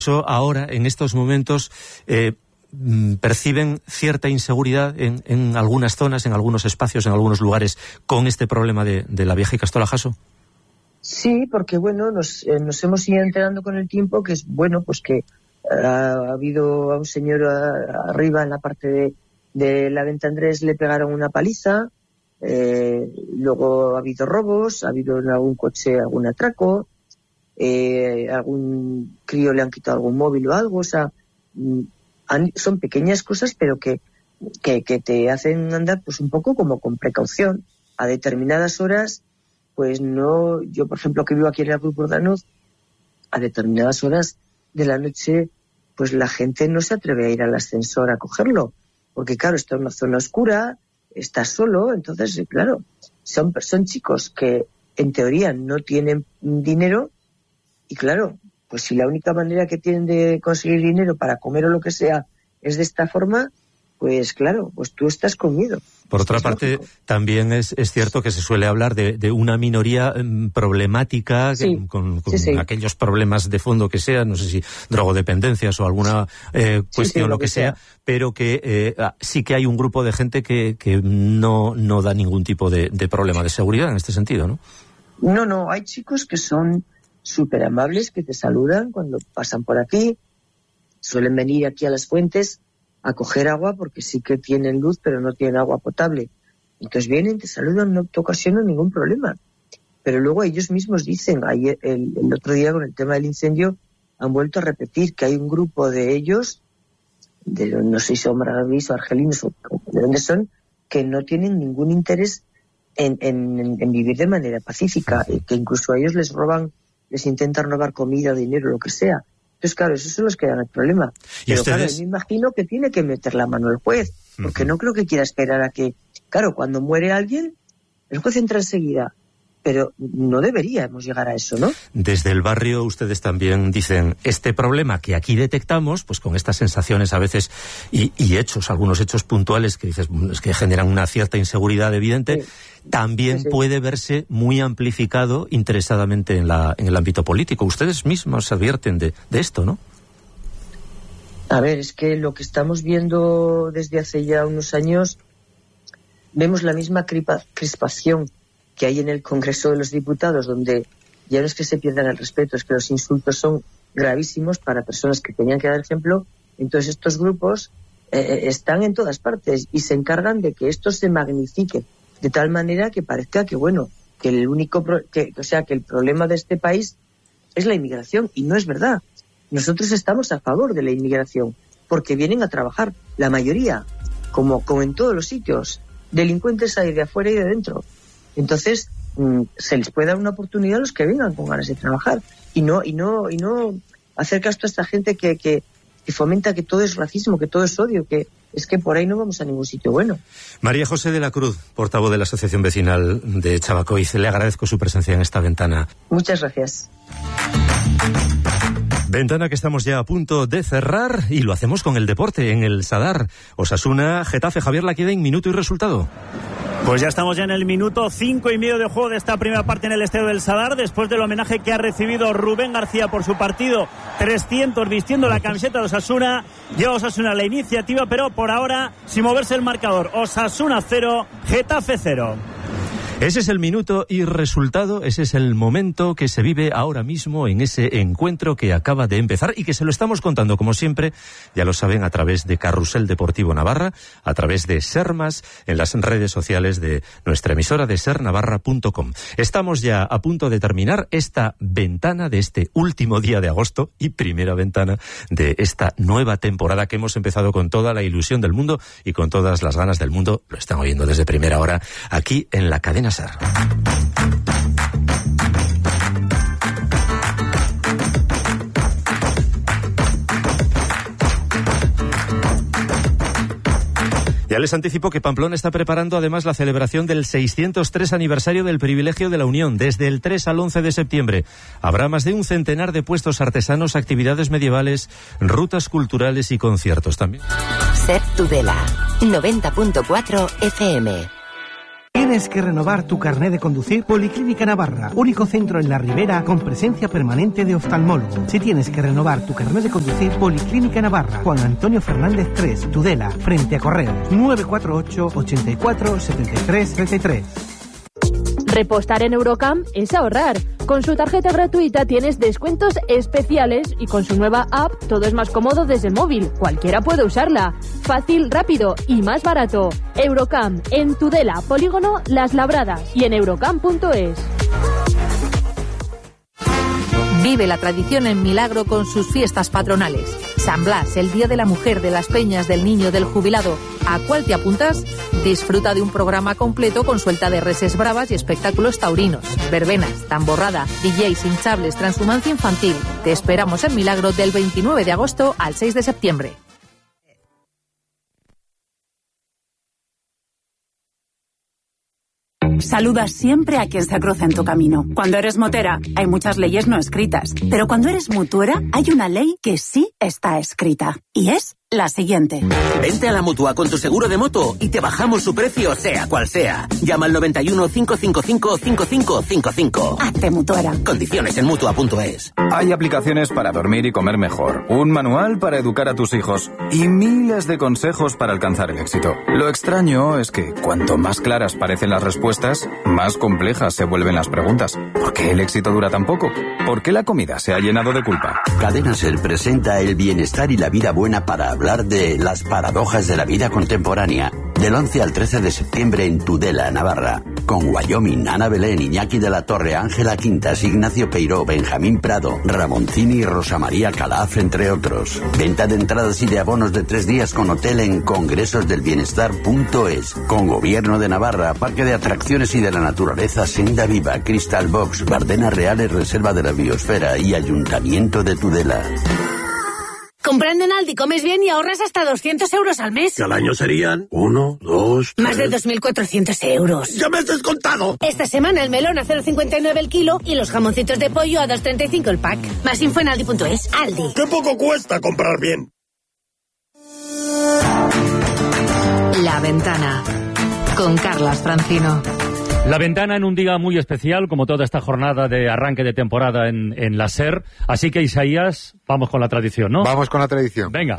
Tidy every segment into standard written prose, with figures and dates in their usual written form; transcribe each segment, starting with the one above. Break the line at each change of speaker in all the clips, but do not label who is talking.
Ahora, en estos momentos, perciben cierta inseguridad en algunas zonas, en algunos espacios, en algunos lugares, con este problema de la vieja Ikastola Jaso.
Sí, porque bueno, nos hemos ido enterando con el tiempo que es bueno, pues que ha habido a un señor arriba en la parte de la Venta Andrés, le pegaron una paliza, luego ha habido robos, ha habido en algún coche algún atraco, algún crío le han quitado algún móvil o algo, o sea, son pequeñas cosas pero que te hacen andar pues un poco como con precaución. A determinadas horas, pues no, yo por ejemplo que vivo aquí en el Grupo Urdanos, a determinadas horas de la noche pues la gente no se atreve a ir al ascensor a cogerlo, porque claro, está en una zona oscura, está solo, entonces claro, son chicos que en teoría no tienen dinero y claro, pues si la única manera que tienen de conseguir dinero para comer o lo que sea es de esta forma, pues claro, pues tú estás con miedo.
Por otra parte, también es cierto que se suele hablar de una minoría problemática, sí, con sí. aquellos problemas de fondo que sean, no sé si drogodependencias o alguna cuestión, lo que sea, pero que sí que hay un grupo de gente que no da ningún tipo de problema de seguridad en este sentido, ¿no?
No, hay chicos que son súper amables, que te saludan cuando pasan por aquí, suelen venir aquí a las fuentes a coger agua porque sí que tienen luz pero no tienen agua potable, entonces vienen, te saludan, no te ocasionan ningún problema, pero luego ellos mismos dicen, ayer, el otro día con el tema del incendio han vuelto a repetir que hay un grupo de ellos, no sé si son maragavis o argelinos o de dónde son, que no tienen ningún interés en vivir de manera pacífica, que incluso a ellos les intentan robar comida, dinero, lo que sea. Entonces, claro, esos son los que dan el problema. Pero claro, me imagino que tiene que meter la mano el juez, porque no creo que quiera esperar a que... Claro, cuando muere alguien, el juez entra enseguida, pero no deberíamos llegar a eso, ¿no?
Desde el barrio ustedes también dicen, este problema que aquí detectamos, pues con estas sensaciones a veces y hechos, algunos hechos puntuales que dices, es que generan una cierta inseguridad evidente, también puede verse muy amplificado interesadamente en el ámbito político. Ustedes mismos se advierten de esto, ¿no?
A ver, es que lo que estamos viendo desde hace ya unos años, vemos la misma crispación que hay en el Congreso de los Diputados, donde ya no es que se pierdan el respeto, es que los insultos son gravísimos para personas que tenían que dar ejemplo. Entonces estos grupos están en todas partes y se encargan de que esto se magnifique de tal manera que parezca que bueno, que el único que el problema de este país es la inmigración, y no es verdad. Nosotros estamos a favor de la inmigración porque vienen a trabajar, la mayoría, como en todos los sitios. Delincuentes hay de afuera y de dentro. Entonces se les puede dar una oportunidad a los que vengan con ganas de trabajar y no hacer caso a esta gente que fomenta que todo es racismo, que todo es odio, que es que por ahí no vamos a ningún sitio bueno.
María José de la Cruz, portavoz de la Asociación Vecinal de Chavacoiz, le agradezco su presencia en esta ventana.
Muchas gracias.
Ventana que estamos ya a punto de cerrar y lo hacemos con el deporte en el Sadar. Osasuna, Getafe, Javier Laquidén, minuto y resultado.
Pues ya estamos ya en el minuto 5:30 de juego de esta primera parte en el estadio del Sadar, después del homenaje que ha recibido Rubén García por su partido 300 vistiendo la camiseta de Osasuna. Lleva Osasuna la iniciativa, pero por ahora sin moverse el marcador. Osasuna 0, Getafe 0.
Ese es el minuto y resultado, ese es el momento que se vive ahora mismo en ese encuentro que acaba de empezar y que se lo estamos contando, como siempre, ya lo saben, a través de Carrusel Deportivo Navarra, a través de Sermas, en las redes sociales de nuestra emisora de sernavarra.com. Estamos ya a punto de terminar esta ventana de este último día de agosto y primera ventana de esta nueva temporada que hemos empezado con toda la ilusión del mundo y con todas las ganas del mundo. Lo están oyendo desde primera hora aquí en la cadena SER. Ya les anticipo que Pamplona está preparando además la celebración del 603 aniversario del privilegio de la Unión, desde el 3 al 11 de septiembre. Habrá más de un centenar de puestos artesanos, actividades medievales, rutas culturales y conciertos también.
SER Tudela, 90.4 FM. ¿Tienes que renovar tu carnet de conducir? Policlínica Navarra, único centro en la Ribera con presencia permanente de oftalmólogo. Si tienes que renovar tu carnet de conducir, Policlínica Navarra, Juan Antonio Fernández 3, Tudela, frente a Correos, 948 84 73 33.
Repostar en Eurocam es ahorrar. Con su tarjeta gratuita tienes descuentos especiales y con su nueva app todo es más cómodo desde el móvil. Cualquiera puede usarla. Fácil, rápido y más barato. Eurocam, en Tudela, Polígono Las Labradas y en eurocam.es.
Vive la tradición en Milagro con sus fiestas patronales. San Blas, el Día de la Mujer, de las Peñas, del Niño, del Jubilado. ¿A cuál te apuntas? Disfruta de un programa completo con suelta de reses bravas y espectáculos taurinos, verbenas, tamborrada, DJs, hinchables, transhumancia infantil. Te esperamos en Milagro del 29 de agosto al 6 de septiembre.
Saluda siempre a quien se cruza en tu camino. Cuando eres motera, hay muchas leyes no escritas. Pero cuando eres mutuera, hay una ley que sí está escrita. Y es la siguiente.
Vente a la Mutua con tu seguro de moto y te bajamos su precio, sea cual sea. Llama al 91 555 5555.
Hazte mutuera.
Condiciones en Mutua.es.
Hay aplicaciones para dormir y comer mejor, un manual para educar a tus hijos y miles de consejos para alcanzar el éxito. Lo extraño es que cuanto más claras parecen las respuestas, más complejas se vuelven las preguntas. ¿Por qué el éxito dura tan poco? ¿Por qué la comida se ha llenado de culpa?
Cadena Ser presenta el bienestar y la vida buena para hablar de las paradojas de la vida contemporánea. Del 11 al 13 de septiembre en Tudela, Navarra. Con Wyoming, Ana Belén, Iñaki de la Torre, Ángela Quintas, Ignacio Peiró, Benjamín Prado, Ramoncini y Rosa María Calaf, entre otros. Venta de entradas y de abonos de 3 días con hotel en congresosdelbienestar.es. Con Gobierno de Navarra, Parque de Atracciones y de la Naturaleza, Senda Viva, Crystal Box, Bardenas Reales, Reserva de la Biosfera y Ayuntamiento de Tudela.
Comprando en Aldi comes bien y ahorras hasta 200 euros al mes.
Que al año serían 1, 2, 3...
Más de 2.400 euros.
¡Ya me has descontado!
Esta semana el melón a 0,59 el kilo y los jamoncitos de pollo a 2,35 el pack. Más info en Aldi.es. Aldi.
¡Qué poco cuesta comprar bien!
La Ventana, con Carlas Francino.
La Ventana en un día muy especial, como toda esta jornada de arranque de temporada en la SER. Así que, Isaías, vamos con la tradición, ¿no?
Vamos con la tradición.
Venga.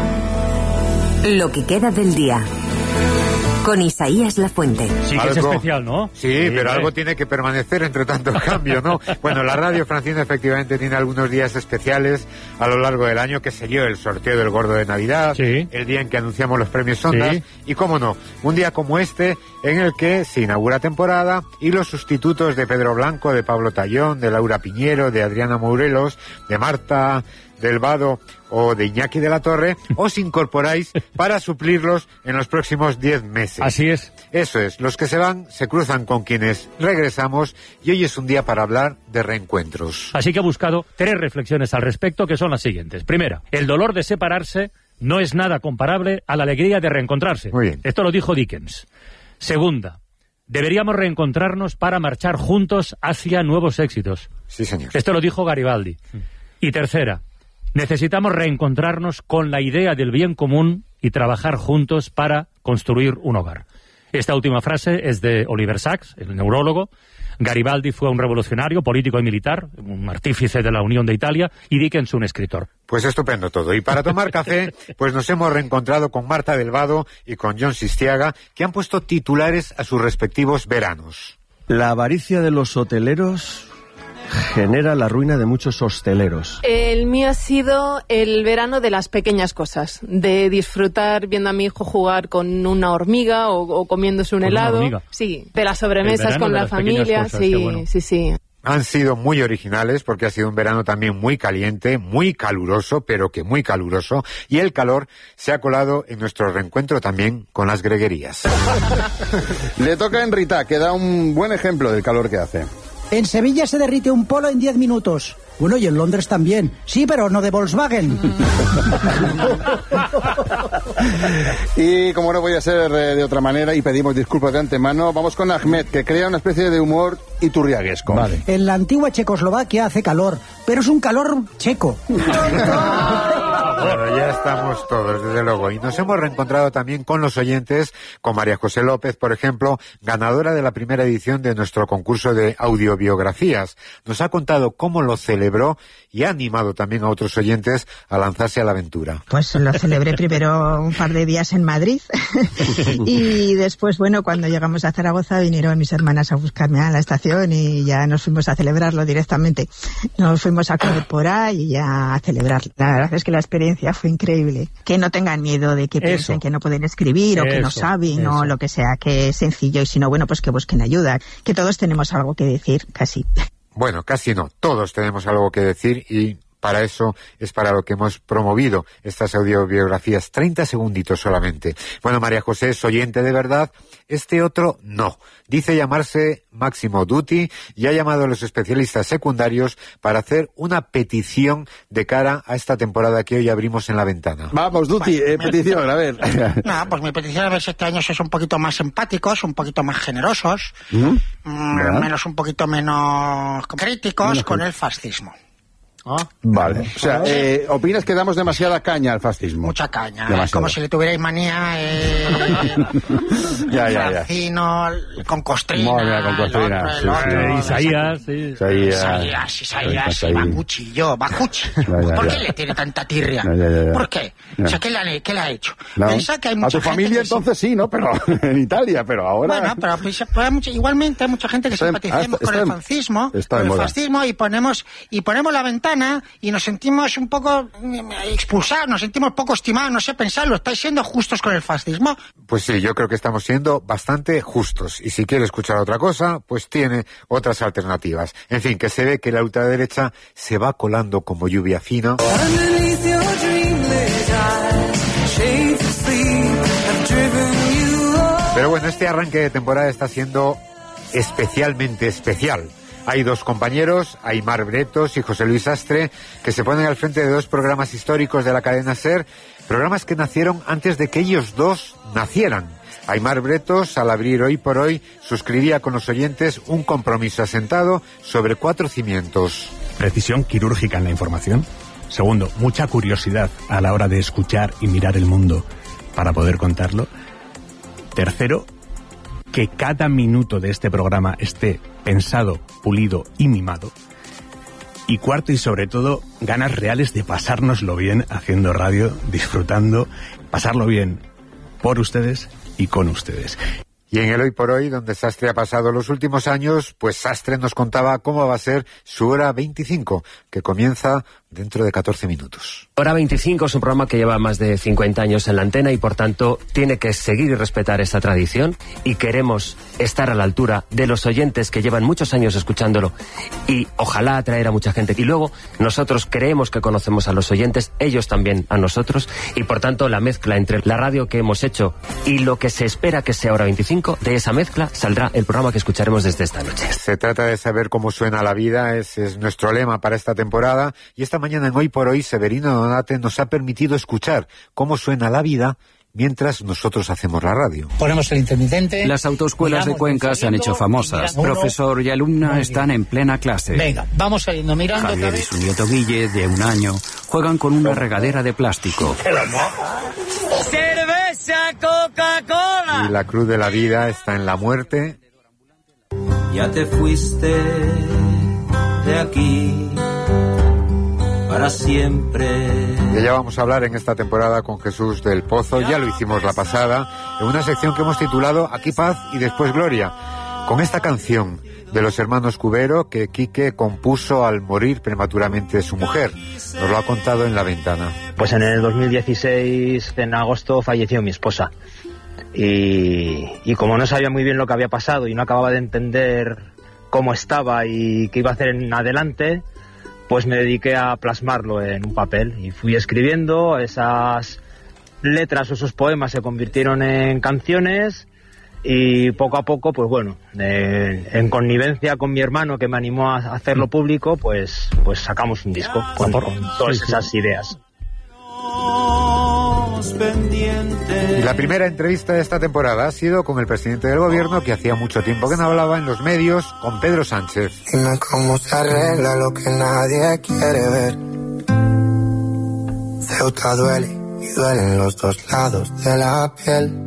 Lo que queda del día. Con Isaías Lafuente.
Sí que es especial, ¿no?
Sí, pero algo tiene que permanecer entre tanto cambio, ¿no? Bueno, la radio Francino efectivamente tiene algunos días especiales a lo largo del año, que se dio el sorteo del Gordo de Navidad, el día en que anunciamos los premios Ondas, y cómo no, un día como este en el que se inaugura temporada y los sustitutos de Pedro Blanco, de Pablo Tallón, de Laura Piñero, de Adriana Morelos, de Marta del Vado o de Iñaki de la Torre, os incorporáis para suplirlos en los próximos 10 meses.
Así es.
Eso es, los que se van se cruzan con quienes regresamos y hoy es un día para hablar de reencuentros.
Así que he buscado 3 reflexiones al respecto, que son las siguientes. Primera, el dolor de separarse no es nada comparable a la alegría de reencontrarse.
Muy bien.
Esto lo dijo Dickens. Segunda, deberíamos reencontrarnos para marchar juntos hacia nuevos éxitos.
Sí, señor.
Esto lo dijo Garibaldi. Y tercera, necesitamos reencontrarnos con la idea del bien común y trabajar juntos para construir un hogar. Esta última frase es de Oliver Sacks, el neurólogo. Garibaldi fue un revolucionario, político y militar, un artífice de la Unión de Italia, y Dickens un escritor.
Pues estupendo todo. Y para tomar café, pues nos hemos reencontrado con Marta del Vado y con John Sistiaga, que han puesto titulares a sus respectivos veranos.
La avaricia de los hoteleros genera la ruina de muchos hosteleros.
El mío ha sido el verano de las pequeñas cosas, de disfrutar viendo a mi hijo jugar con una hormiga o comiéndose un helado. Sí, de las sobremesas con la familia. Cosas, sí, bueno. Sí.
Han sido muy originales porque ha sido un verano también muy caliente, muy caluroso, pero que muy caluroso, y el calor se ha colado en nuestro reencuentro también con las greguerías.
Le toca a Enrita, que da un buen ejemplo del calor que hace.
En Sevilla se derrite un polo en 10 minutos. Bueno, y en Londres también. Sí, pero no de Volkswagen.
Y como no voy a ser de otra manera, y pedimos disculpas de antemano, vamos con Ahmed, que crea una especie de humor iturriaguesco.
Vale. En la antigua Checoslovaquia hace calor, pero es un calor checo.
Bueno, ya estamos todos, desde luego. Y nos hemos reencontrado también con los oyentes, con María José López, por ejemplo, ganadora de la primera edición de nuestro concurso de audiobiografías. Nos ha contado cómo lo celebró y ha animado también a otros oyentes a lanzarse a la aventura.
Pues lo celebré primero un par de días en Madrid y después, bueno, cuando llegamos a Zaragoza vinieron mis hermanas a buscarme a la estación y ya nos fuimos a celebrarlo directamente. Nos fuimos a correr por ahí y ya a celebrar. La verdad es que la experiencia fue increíble. Que no tengan miedo de que piensen que no pueden escribir o que no saben o lo que sea, que es sencillo, y si no, bueno, pues que busquen ayuda. Que todos tenemos algo que decir, casi. Bueno, casi no. Todos tenemos algo que decir y para eso es para lo que hemos promovido estas audiobiografías. 30 segunditos solamente. Bueno, María José es oyente de verdad. Este otro no. Dice llamarse Máximo Dutti y ha llamado a los especialistas secundarios para hacer una petición de cara a esta temporada que hoy abrimos en La Ventana.
Vamos, Dutti, petición, a ver.
No, pues mi petición es ver si este año sois un poquito más empáticos, un poquito más generosos, un poquito menos críticos con el fascismo.
Vale, o sea, ¿opinas que damos demasiada caña al fascismo?
Mucha caña, es como si le tuvierais manía Francino, con Costrina,
Isaías,
Bakuchi, ¿por qué le tiene tanta tirria? ¿Por qué? O sea, ¿qué le ha hecho? Pensa que hay mucha
a tu familia entonces sí, ¿no? Pero en Italia, pero ahora...
Bueno, pero igualmente hay mucha gente que simpaticemos con el fascismo, y ponemos La Ventana y nos sentimos un poco expulsados, nos sentimos poco estimados, no sé pensarlo. ¿Estáis siendo justos con el fascismo?
Pues sí, yo creo que estamos siendo bastante justos. Y si quiere escuchar otra cosa, pues tiene otras alternativas. En fin, que se ve que la ultraderecha se va colando como lluvia fina. Pero bueno, este arranque de temporada está siendo especialmente especial. Hay dos compañeros, Aimar Bretos y José Luis Sastre, que se ponen al frente de dos programas históricos de la cadena SER, programas que nacieron antes de que ellos dos nacieran. Aimar Bretos, al abrir Hoy por Hoy, suscribía con los oyentes un compromiso asentado sobre 4 cimientos.
Precisión quirúrgica en la información. Segundo, mucha curiosidad a la hora de escuchar y mirar el mundo para poder contarlo. Tercero, que cada minuto de este programa esté pensado, pulido y mimado. Y cuarto, y sobre todo, ganas reales de pasárnoslo bien haciendo radio, disfrutando, pasarlo bien por ustedes y con ustedes.
Y en el Hoy por Hoy, donde Sastre ha pasado los últimos años, pues Sastre nos contaba cómo va a ser su hora 25, que comienza dentro de 14 minutos.
Hora 25 es un programa que lleva más de 50 años en la antena y por tanto tiene que seguir y respetar esta tradición, y queremos estar a la altura de los oyentes que llevan muchos años escuchándolo y ojalá atraer a mucha gente. Y luego nosotros creemos que conocemos a los oyentes, ellos también a nosotros, y por tanto la mezcla entre la radio que hemos hecho y lo que se espera que sea Hora 25, de esa mezcla saldrá el programa que escucharemos desde esta noche.
Se trata de saber cómo suena la vida, ese es nuestro lema para esta temporada, y esta mañana en Hoy por Hoy Severino Donate nos ha permitido escuchar cómo suena la vida mientras nosotros hacemos la radio.
Ponemos el intermitente.
Las autoescuelas de Cuenca se han hecho famosas. Profesor y alumna están en plena clase.
Venga, vamos saliendo mirando.
Javier y su nieto Guille, de 1 año, juegan con una regadera de plástico.
¡Cerveza, Coca-Cola!
Y la cruz de la vida está en la muerte.
Ya te fuiste de aquí para siempre.
Y ya vamos a hablar en esta temporada con Jesús del Pozo, ya lo hicimos la pasada, en una sección que hemos titulado Aquí paz y después gloria, con esta canción de los hermanos Cubero que Quique compuso al morir prematuramente su mujer. Nos lo ha contado en La Ventana.
Pues en el 2016, en agosto, falleció mi esposa. Y como no sabía muy bien lo que había pasado y no acababa de entender cómo estaba y qué iba a hacer en adelante, pues me dediqué a plasmarlo en un papel y fui escribiendo. Esas letras o esos poemas se convirtieron en canciones y poco a poco, pues bueno, en connivencia con mi hermano, que me animó a hacerlo público, pues sacamos un disco con todas esas ideas.
Y la primera entrevista de esta temporada ha sido con el presidente del gobierno, que hacía mucho tiempo que no hablaba en los medios, con Pedro Sánchez.
Dime cómo se arregla lo que nadie quiere ver. Ceuta duele,
y duelen los dos lados de la piel.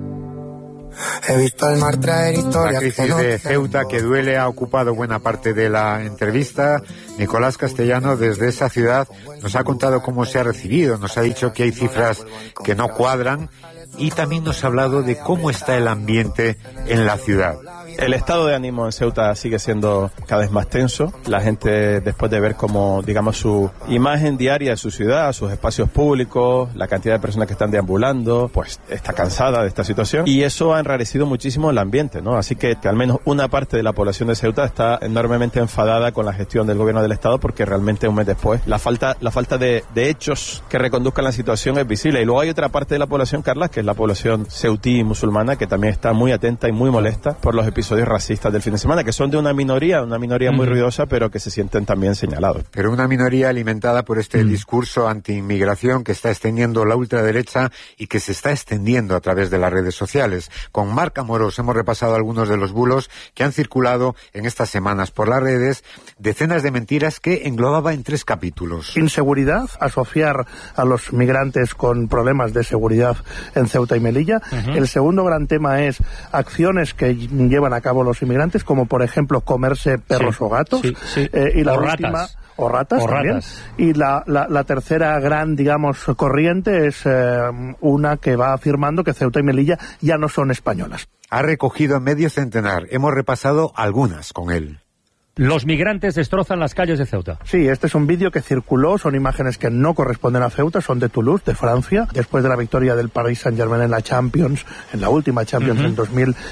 He visto al mar traer historias.
La crisis de Ceuta que duele ha ocupado buena parte de la entrevista. Nicolás Castellano desde esa ciudad nos ha contado cómo se ha recibido, nos ha dicho que hay cifras que no cuadran y también nos ha hablado de cómo está el ambiente en la ciudad.
El estado de ánimo en Ceuta sigue siendo cada vez más tenso. La gente, después de ver cómo, digamos, su imagen diaria de su ciudad, sus espacios públicos, la cantidad de personas que están deambulando, pues está cansada de esta situación. Y eso ha enrarecido muchísimo el ambiente, ¿no? Así que al menos una parte de la población de Ceuta está enormemente enfadada con la gestión del gobierno del Estado, porque realmente un mes después la falta de hechos que reconduzcan la situación es visible. Y luego hay otra parte de la población, Carla, que es la población ceutí musulmana, que también está muy atenta y muy molesta por los episodios racistas del fin de semana, que son de una minoría muy ruidosa, pero que se sienten también señalados.
Pero una minoría alimentada por este discurso anti-inmigración que está extendiendo la ultraderecha y que se está extendiendo a través de las redes sociales. Con Marc Amorós hemos repasado algunos de los bulos que han circulado en estas semanas por las redes, decenas de mentiras que englobaba en 3 capítulos.
Inseguridad, asociar a los migrantes con problemas de seguridad en Ceuta y Melilla. El segundo gran tema es acciones que llevan a cabo los inmigrantes, como por ejemplo comerse perros o gatos. Y la última, o ratas también. Y la tercera gran, digamos, corriente es una que va afirmando que Ceuta y Melilla ya no son españolas.
Ha recogido medio centenar. Hemos repasado algunas con él.
Los migrantes destrozan las calles de Ceuta.
Sí, este es un vídeo que circuló, son imágenes que no corresponden a Ceuta, son de Toulouse, de Francia, después de la victoria del Paris Saint-Germain en la Champions, en la última Champions en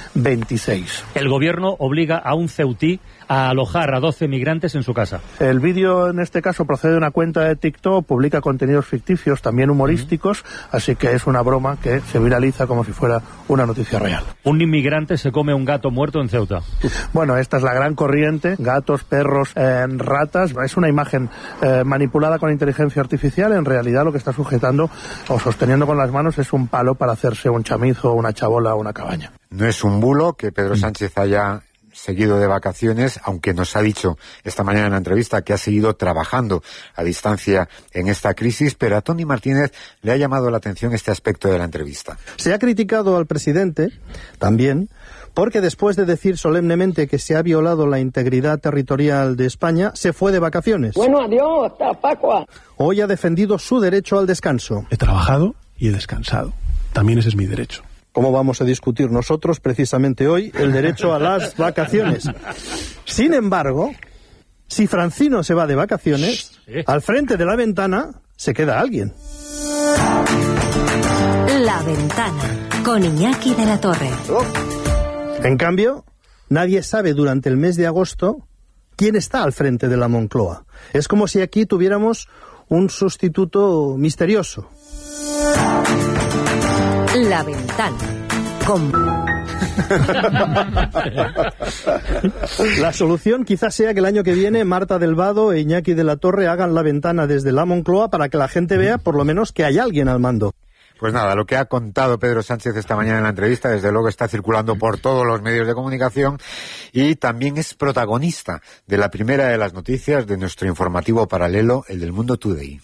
2026.
El gobierno obliga a un ceutí a alojar a 12 migrantes en su casa.
El vídeo, en este caso, procede de una cuenta de TikTok, publica contenidos ficticios, también humorísticos, así que es una broma que se viraliza como si fuera una noticia real.
Un inmigrante se come un gato muerto en Ceuta.
Bueno, esta es la gran corriente, gatos, perros, ratas. Es una imagen manipulada con inteligencia artificial. En realidad lo que está sujetando o sosteniendo con las manos es un palo para hacerse un chamizo, una chabola o una cabaña.
No es un bulo que Pedro Sánchez haya seguido de vacaciones, aunque nos ha dicho esta mañana en la entrevista que ha seguido trabajando a distancia en esta crisis, pero a Tony Martínez le ha llamado la atención este aspecto de la entrevista.
Se ha criticado al presidente también porque después de decir solemnemente que se ha violado la integridad territorial de España, se fue de vacaciones.
Bueno, adiós, hasta Pascua.
Hoy ha defendido su derecho al descanso.
He trabajado y he descansado. También ese es mi derecho.
¿Cómo vamos a discutir nosotros precisamente hoy el derecho a las vacaciones? Sin embargo, si Francino se va de vacaciones, al frente de la ventana se queda alguien.
La Ventana, con Iñaki de la Torre.
En cambio, nadie sabe durante el mes de agosto quién está al frente de la Moncloa. Es como si aquí tuviéramos un sustituto misterioso.
La Ventana.
La solución quizás sea que el año que viene Marta del Vado e Iñaki de la Torre hagan La Ventana desde la Moncloa para que la gente vea por lo menos que hay alguien al mando.
Pues nada, lo que ha contado Pedro Sánchez esta mañana en la entrevista, desde luego está circulando por todos los medios de comunicación y también es protagonista de la primera de las noticias de nuestro informativo paralelo, el del Mundo Today.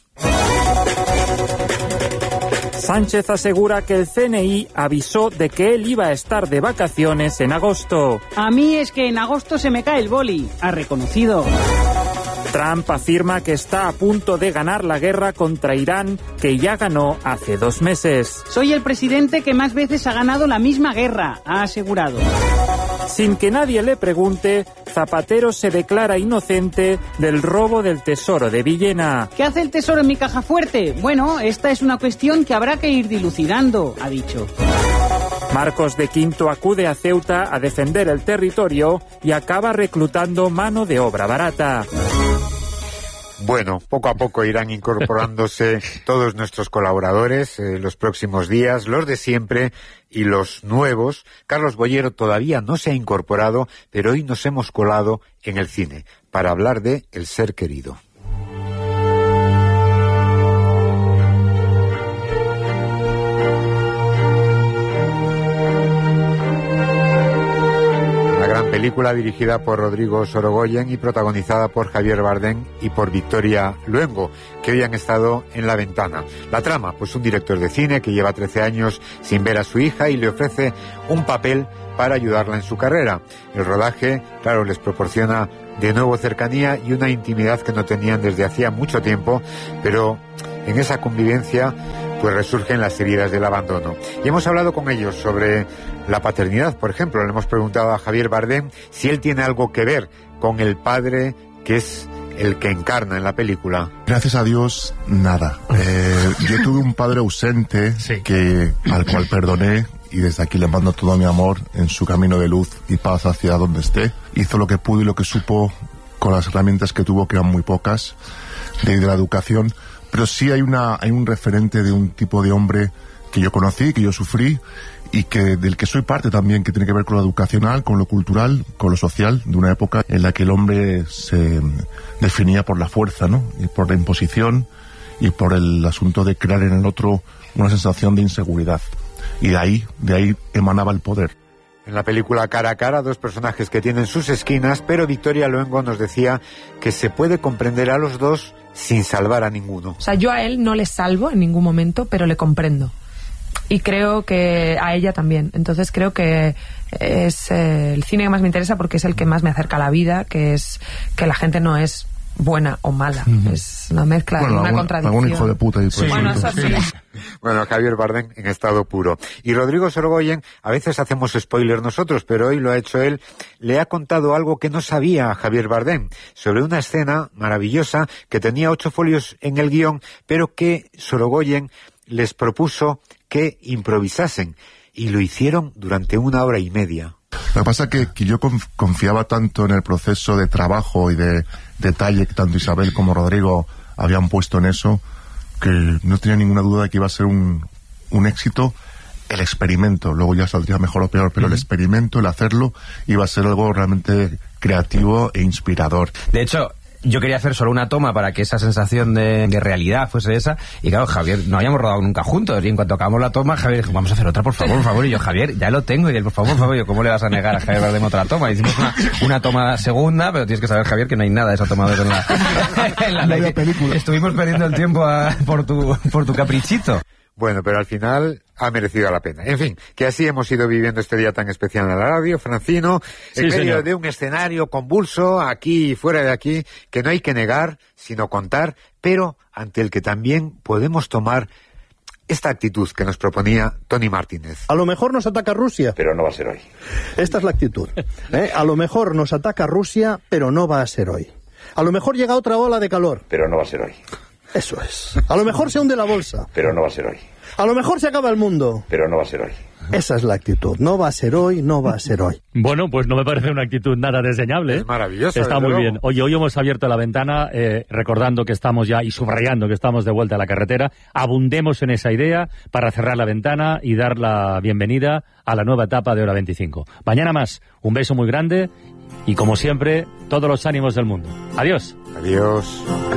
Sánchez asegura que el CNI avisó de que él iba a estar de vacaciones en agosto.
A mí es que en agosto se me cae el boli, ha reconocido.
Trump afirma que está a punto de ganar la guerra contra Irán, que ya ganó hace 2 meses.
Soy el presidente que más veces ha ganado la misma guerra, ha asegurado.
Sin que nadie le pregunte, Zapatero se declara inocente del robo del tesoro de Villena.
¿Qué hace el tesoro en mi caja fuerte? Bueno, esta es una cuestión que habrá que ir dilucidando, ha dicho.
Marcos de Quinto acude a Ceuta a defender el territorio y acaba reclutando mano de obra barata.
Bueno, poco a poco irán incorporándose todos nuestros colaboradores los próximos días, los de siempre y los nuevos. Carlos Bollero todavía no se ha incorporado, pero hoy nos hemos colado en el cine para hablar de El ser querido. película dirigida por Rodrigo Sorogoyen y protagonizada por Javier Bardem y por Victoria Luengo, que hoy han estado en La Ventana. La trama, pues un director de cine que lleva 13 años sin ver a su hija y le ofrece un papel para ayudarla en su carrera. El rodaje, claro, les proporciona de nuevo cercanía y una intimidad que no tenían desde hacía mucho tiempo, pero en esa convivencia pues resurgen las heridas del abandono. Y hemos hablado con ellos sobre la paternidad, por ejemplo. Le hemos preguntado a Javier Bardem si él tiene algo que ver con el padre que es el que encarna en la película.
Gracias a Dios, nada. Yo tuve un padre ausente al cual perdoné, y desde aquí le mando todo mi amor en su camino de luz y paz hacia donde esté. Hizo lo que pudo y lo que supo con las herramientas que tuvo, que eran muy pocas, de la educación. Pero sí hay un referente de un tipo de hombre que yo conocí, que yo sufrí, y del que soy parte también, que tiene que ver con lo educacional, con lo cultural, con lo social, de una época en la que el hombre se definía por la fuerza, ¿no? Y por la imposición y por el asunto de crear en el otro una sensación de inseguridad. Y de ahí emanaba el poder.
En la película Cara a Cara, dos personajes que tienen sus esquinas, pero Victoria Luengo nos decía que se puede comprender a los dos sin salvar a ninguno.
O sea, yo a él no le salvo en ningún momento, pero le comprendo. Y creo que a ella también. Entonces creo que es el cine que más me interesa porque es el que más me acerca a la vida, que es que la gente no es buena o mala. Es una mezcla, una contradicción.
Algún hijo de puta. Y
sí. Bueno, eso sí.
Bueno, Javier Bardem en estado puro. Y Rodrigo Sorogoyen, a veces hacemos spoiler nosotros, pero hoy lo ha hecho él. Le ha contado algo que no sabía Javier Bardem sobre una escena maravillosa que tenía 8 folios en el guión, pero que Sorogoyen les propuso que improvisasen, y lo hicieron durante 1 hora y media.
Lo que pasa es que yo confiaba tanto en el proceso de trabajo y de detalle que tanto Isabel como Rodrigo habían puesto en eso, que no tenía ninguna duda de que iba a ser un éxito el experimento. Luego ya saldría mejor o peor, pero el experimento, el hacerlo, iba a ser algo realmente creativo e inspirador.
De hecho, yo quería hacer solo una toma para que esa sensación de realidad fuese esa, y claro, Javier, no habíamos rodado nunca juntos, y en cuanto acabamos la toma, Javier dijo, vamos a hacer otra, por favor, y yo, Javier, ya lo tengo, y él, por favor, y yo, ¿cómo le vas a negar a Javier Bardem otra toma? Y hicimos una toma segunda, pero tienes que saber, Javier, que no hay nada de esa toma en la película. Estuvimos perdiendo el tiempo por tu caprichito.
Bueno, pero al final ha merecido la pena. En fin, que así hemos ido viviendo este día tan especial en la radio, Francino, en medio de un escenario convulso, aquí y fuera de aquí, que no hay que negar, sino contar, pero ante el que también podemos tomar esta actitud que nos proponía Tony Martínez.
A lo mejor nos ataca Rusia,
pero no va a ser hoy.
Esta es la actitud. A lo mejor nos ataca Rusia, pero no va a ser hoy. A lo mejor llega otra ola de calor,
pero no va a ser hoy.
Eso es. A lo mejor se hunde la bolsa,
pero no va a ser hoy.
A lo mejor se acaba el mundo,
pero no va a ser hoy.
Esa es la actitud. No va a ser hoy, no va a ser hoy.
Bueno, pues no me parece una actitud nada desdeñable.
Es maravillosa.
Está muy bien. Oye, hoy hemos abierto la ventana recordando que estamos ya y subrayando que estamos de vuelta a la carretera. Abundemos en esa idea para cerrar la ventana y dar la bienvenida a la nueva etapa de Hora 25. Mañana más. Un beso muy grande y, como siempre, todos los ánimos del mundo. Adiós.
Adiós.